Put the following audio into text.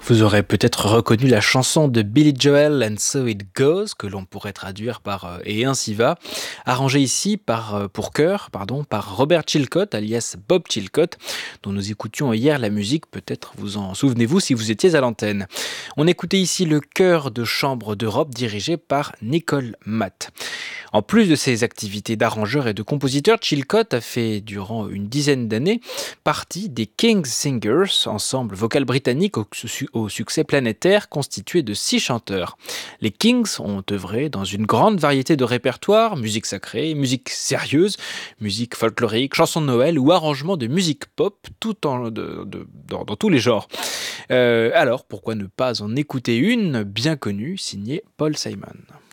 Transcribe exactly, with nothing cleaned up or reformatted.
Vous aurez peut-être reconnu la chanson de Billy Joel and So It Goes, que l'on pourrait traduire par euh, Et ainsi va, arrangée ici par, euh, pour chœur pardon, par Robert Chilcott, alias Bob Chilcott, dont nous écoutions hier la musique, peut-être vous en souvenez-vous si vous étiez à l'antenne. On écoutait ici le chœur de chambre d'Europe dirigé par Nicole Matt. En plus de ses activités d'arrangeur et de compositeur, Chilcott a fait durant une dizaine d'années partie des King's Singers, ensemble vocal britannique au, su- au succès planétaire constitué de six chanteurs. Les Kings ont œuvré dans une grande variété de répertoires, musique sacrée, musique sérieuse, musique folklorique, chansons de Noël ou arrangements de musique pop, tout en, de, de- dans, dans tous les genres. Euh, alors, pourquoi ne pas en écouter une bien connue, signée Paul Simon.